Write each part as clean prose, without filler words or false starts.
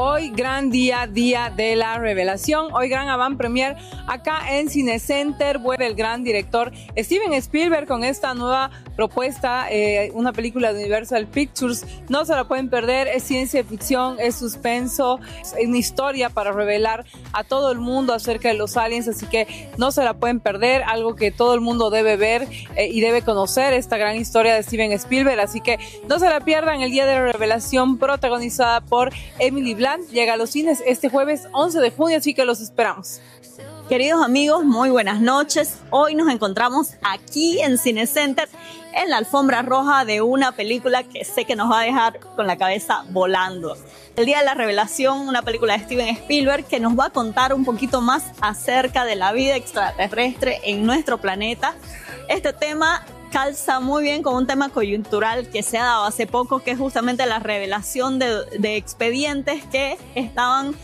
hoy gran día, día de la revelación. Hoy gran avant premier acá en Cinecenter. Vuelve el gran director Steven Spielberg con esta nueva propuesta, una película de Universal Pictures. No se la pueden perder, es ciencia ficción, es suspenso, es una historia para revelar a todo el mundo acerca de los aliens, así que no se la pueden perder, algo que todo el mundo debe ver y debe conocer, esta gran historia de Steven Spielberg, así que no se la pierdan. El día de la revelación, protagonizada por Emily Blunt, llega a los cines este jueves 11 de junio, así que los esperamos. Queridos amigos, muy buenas noches. Hoy nos encontramos aquí en Cinecenter en la alfombra roja de una película que sé que nos va a dejar con la cabeza volando. El día de la revelación, una película de Steven Spielberg que nos va a contar un poquito más acerca de la vida extraterrestre en nuestro planeta. Este tema calza muy bien con un tema coyuntural que se ha dado hace poco, que es justamente la revelación de expedientes que estaban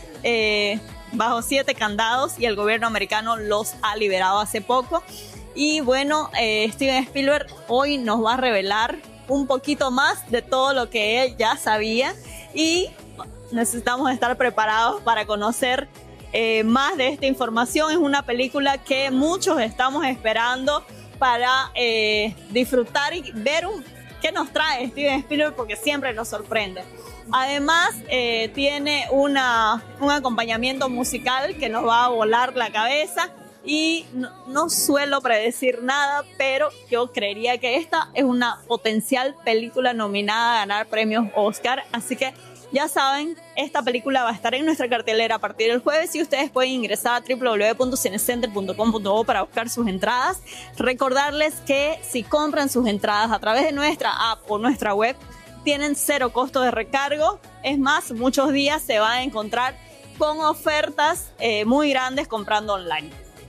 bajo 7 candados y el gobierno americano los ha liberado hace poco. Y bueno, Steven Spielberg hoy nos va a revelar un poquito más de todo lo que él ya sabía y necesitamos estar preparados para conocer más de esta información. Es una película que muchos estamos esperando para disfrutar y ver qué nos trae Steven Spielberg, porque siempre nos sorprende. Además, tiene un acompañamiento musical que nos va a volar la cabeza y no suelo predecir nada, pero yo creería que esta es una potencial película nominada a ganar premios Oscar, así que ya saben, esta película va a estar en nuestra cartelera a partir del jueves y ustedes pueden ingresar a www.cinecenter.com.bo para buscar sus entradas. Recordarles que si compran sus entradas a través de nuestra app o nuestra web, tienen 0 costo de recargo. Es más, muchos días se van a encontrar con ofertas muy grandes comprando online.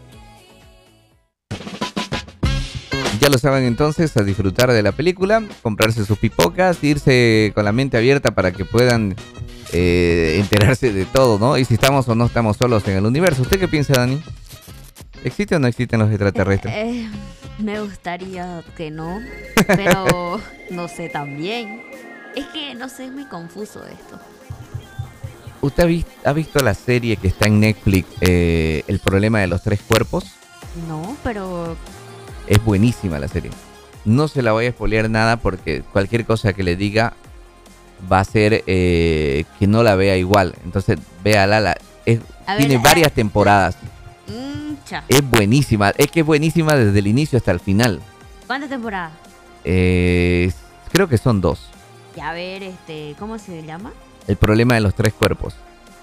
Ya lo saben entonces, a disfrutar de la película, comprarse sus pipocas, irse con la mente abierta para que puedan enterarse de todo, ¿no? Y si estamos o no estamos solos en el universo. ¿Usted qué piensa, Dani? ¿Existen o no existen los extraterrestres? Me gustaría que no, pero no sé también. Es que, no sé, es muy confuso esto. ¿Usted ha visto la serie que está en Netflix, El problema de los 3 cuerpos? No, pero... Es buenísima la serie. No se la voy a spoilear nada porque cualquier cosa que le diga va a ser que no la vea igual. Entonces, véala. Tiene varias temporadas. Es buenísima. Es que es buenísima desde el inicio hasta el final. ¿Cuántas temporadas? Creo que son 2. Y a ver, ¿cómo se llama? El problema de los 3 cuerpos.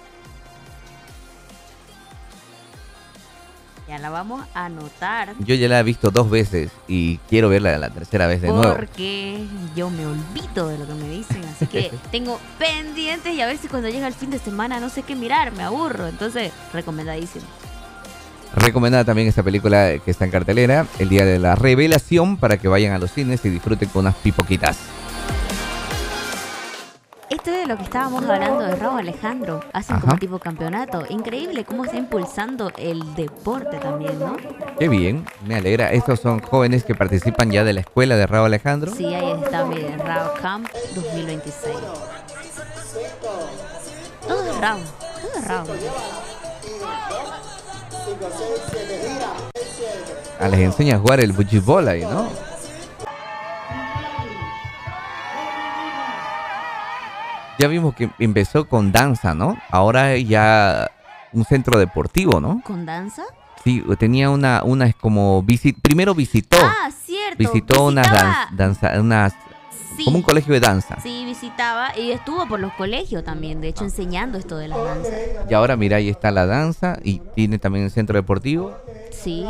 Ya la vamos a anotar. Yo ya la he visto 2 veces y quiero verla la tercera vez de nuevo. Porque yo me olvido de lo que me dicen, así que tengo pendientes y a veces cuando llega el fin de semana no sé qué mirar, me aburro. Entonces, recomendadísimo. Recomendada también esta película que está en cartelera, El día de la revelación, para que vayan a los cines y disfruten con unas pipoquitas. Esto es de lo que estábamos hablando de Rauw Alejandro. Hacen como tipo campeonato. Increíble cómo está impulsando el deporte también, ¿no? Qué bien, me alegra. Estos son jóvenes que participan ya de la escuela de Rauw Alejandro. Sí, ahí está, miren, Rauw Camp 2026. Todo es Rauw, todo es Rauw. Les enseña a jugar el fútbol ahí, ¿no? Ya vimos que empezó con danza, ¿no? Ahora ya un centro deportivo, ¿no? ¿Con danza? Sí, tenía una como primero visitó. Ah, cierto. Visitó unas sí, como un colegio de danza. Sí, visitaba y estuvo por los colegios también, de hecho, enseñando esto de la danza. Y ahora mira, ahí está la danza y tiene también el centro deportivo. Sí.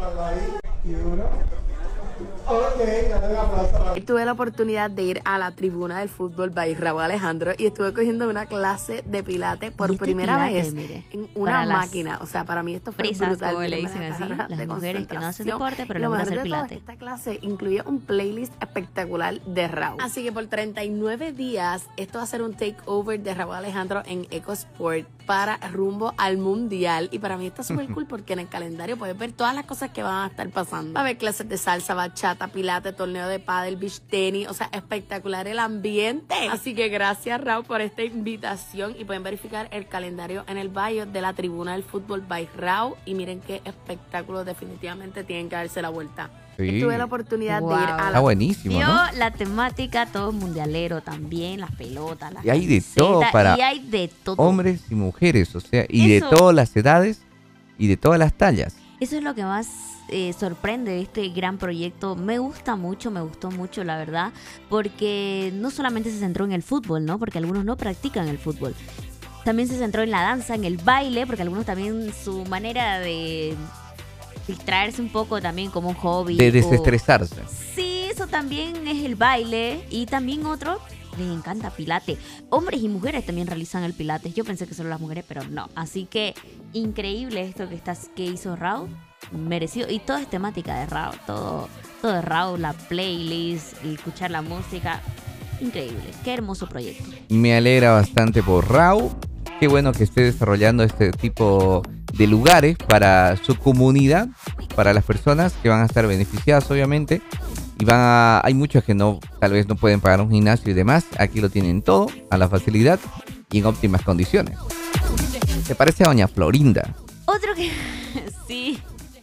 Tuve la oportunidad de ir a la tribuna del fútbol by Rauw Alejandro y estuve cogiendo una clase de pilates por primera vez en una máquina. O sea, para mí esto fue brutal. Como le dicen así, las mujeres que no hacen deporte, pero les gusta hacer pilates. Esta clase incluía un playlist espectacular de Rauw. Así que por 39 días, esto va a ser un takeover de Rauw Alejandro en EcoSport para rumbo al mundial. Y para mí está súper cool porque en el calendario puedes ver todas las cosas que van a estar pasando. Va a haber clases de salsa, bachata, pilates, torneo de pádel, beach tenis. O sea, espectacular el ambiente. Así que gracias, Raúl, por esta invitación. Y pueden verificar el calendario en el bio de la Tribuna del Fútbol by Raúl. Y miren qué espectáculo, definitivamente tienen que darse la vuelta. Sí. Tuve la oportunidad de ir a Está la... buenísimo, ¿no? La temática, todo mundialero también, las pelotas, las Y hay de camisetas, todo para y hay de todo. hombres y mujeres, o sea, y Eso. de todas las edades y de todas las tallas. Eso es lo que más sorprende de este gran proyecto. Me gustó mucho, la verdad, porque no solamente se centró en el fútbol, ¿no? Porque algunos no practican el fútbol. También se centró en la danza, en el baile, porque algunos también su manera de distraerse un poco también como un hobby. De desestresarse. Sí, eso también es el baile. Y también otro, les encanta Pilates. Hombres y mujeres también realizan el Pilates. Yo pensé que solo las mujeres, pero no. Así que increíble esto que hizo Raúl. Merecido. Y todo es temática de Raúl. Todo de Raúl, la playlist, el escuchar la música. Increíble. Qué hermoso proyecto. Me alegra bastante por Raúl. Qué bueno que esté desarrollando este tipo de lugares para su comunidad, para las personas que van a estar beneficiadas, obviamente. Y hay muchos que tal vez no pueden pagar un gimnasio y demás. Aquí lo tienen todo, a la facilidad y en óptimas condiciones. ¿Te parece a doña Florinda? Otro que sí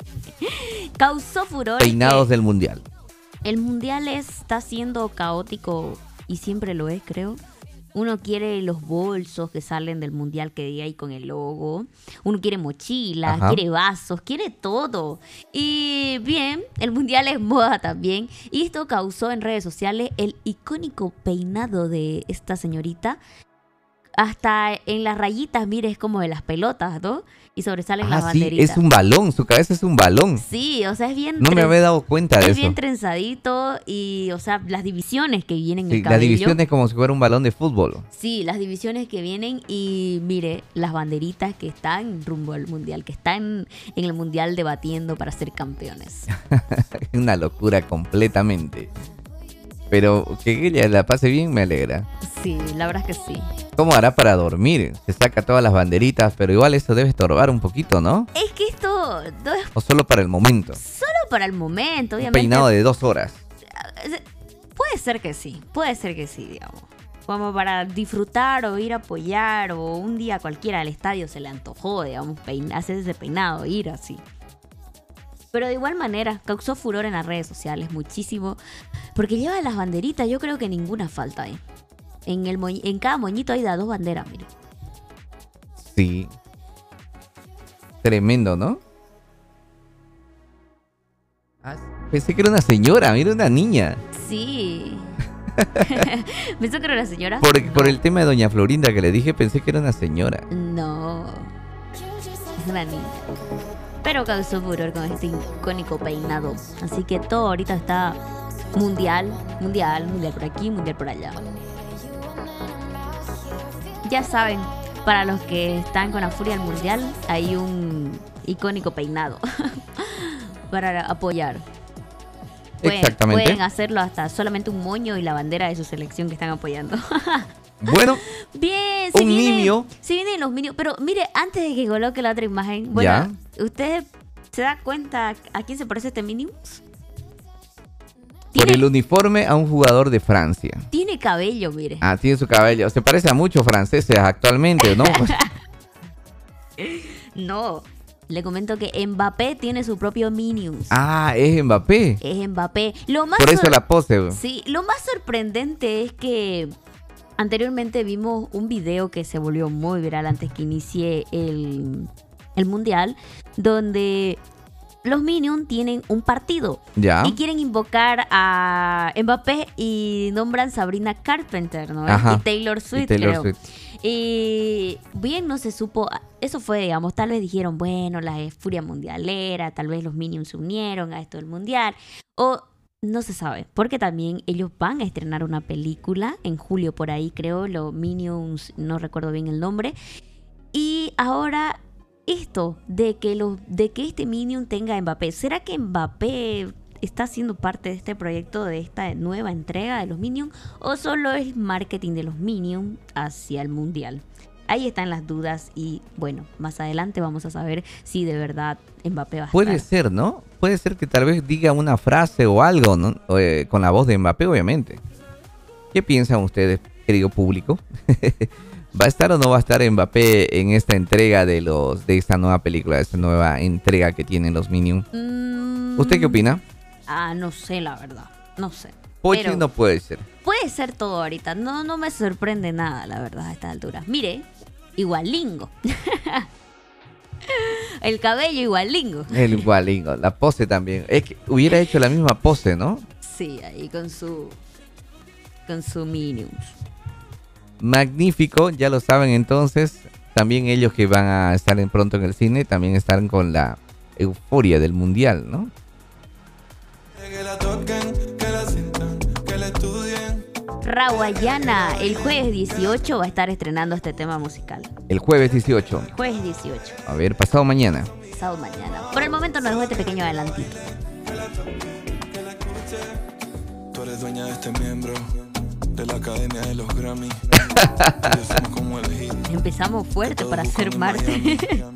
causó furor. Peinados del mundial. El mundial está siendo caótico y siempre lo es, creo. Uno quiere los bolsos que salen del mundial que diga ahí con el logo. Uno quiere mochilas, Ajá. quiere vasos, quiere todo. Y bien, el mundial es moda también. Y esto causó en redes sociales el icónico peinado de esta señorita. Hasta en las rayitas, mire, es como de las pelotas, ¿no? Y sobresalen las Sí, banderitas. es un balón, su cabeza es un balón. Sí, o sea, es bien... No me había dado cuenta de Es eso. bien trenzadito y, o sea, las divisiones que vienen en Sí, el la cabello. división es como si fuera un balón de fútbol. Sí, las divisiones que vienen y mire, las banderitas que están rumbo al mundial, que están en el mundial debatiendo para ser campeones. Es una locura completamente. Pero que ella la pase bien me alegra. Sí, la verdad es que sí. ¿Cómo hará para dormir? Se saca todas las banderitas, pero igual eso debe estorbar un poquito, ¿no? Es que esto no es O solo para el momento. solo para el momento, Un obviamente. peinado de 2 horas. Puede ser que sí, digamos. Como para disfrutar o ir a apoyar o un día cualquiera al estadio se le antojó, digamos, hacer ese peinado, ir así. Pero de igual manera, causó furor en las redes sociales muchísimo. Porque lleva las banderitas, yo creo que ninguna falta ahí. En cada moñito hay de 2 banderas, mire. Sí. Tremendo, ¿no? Pensé que era una señora, mira, una niña. Sí. ¿Pensó que era la señora? Por el tema de doña Florinda que le dije, pensé que era una señora. No. Es una niña. Pero causó furor con este icónico peinado. Así que todo ahorita está mundial por aquí, mundial por allá. Ya saben, para los que están con la furia del mundial, hay un icónico peinado para apoyar. Exactamente. Pueden hacerlo hasta solamente un moño y la bandera de su selección que están apoyando. Bueno, Bien, un nimio. Sí vienen los minions. Pero mire, antes de que coloque la otra imagen, bueno, ¿usted se da cuenta a quién se parece este minion? Por el uniforme a un jugador de Francia. Tiene cabello, mire. Ah, tiene su cabello. Se parece a muchos franceses actualmente, ¿no? No, le comento que Mbappé tiene su propio Minions. Ah, es Mbappé. Es Mbappé. Lo más Por eso la pose. Sí, lo más sorprendente es que anteriormente vimos un video que se volvió muy viral antes que inicie el mundial, donde los Minions tienen un partido Ya. y quieren invocar a Mbappé y nombran Sabrina Carpenter, ¿no? Ajá. Y Taylor Swift, Y Taylor creo. Swift. Y bien no se supo, eso fue, digamos, tal vez dijeron, bueno, la furia mundialera, tal vez los Minions se unieron a esto del mundial, o no se sabe, porque también ellos van a estrenar una película en julio por ahí, creo, los Minions, no recuerdo bien el nombre, y ahora esto de que este Minion tenga a Mbappé, ¿será que Mbappé está siendo parte de este proyecto, de esta nueva entrega de los Minions, o solo es marketing de los Minions hacia el mundial? ahí están las dudas y bueno, más adelante vamos a saber si de verdad Mbappé va a Puede estar. ser, ¿no? Puede ser que tal vez diga una frase o algo, ¿no? Con la voz de Mbappé, obviamente. ¿Qué piensan ustedes, querido público? ¿Va a estar o no va a estar Mbappé en esta entrega de esta nueva película, de esta nueva entrega que tienen los Minions? ¿Usted qué opina? No sé, la verdad. No sé. Pochi Pero no puede ser. puede ser todo ahorita. No me sorprende nada, la verdad, a esta altura. Mire, igualingo. El cabello igualingo. El igualingo, la pose también. Es que hubiera hecho la misma pose, ¿no? Sí, ahí con su Minions. Magnífico, ya lo saben entonces. También ellos que van a estar pronto en el cine, también estarán con la euforia del mundial, ¿no? Que la toquen, que la sientan, que la estudien. Rawayana, el jueves 18 va a estar estrenando este tema musical. El jueves 18. Jueves 18, A ver, pasado mañana. pasado mañana. Por el momento nos dejó este pequeño adelantito. Tú eres dueña de este miembro de la academia de los Grammy. Yo somos como el hit. Empezamos fuerte para Todos ser buscan en martes. Miami.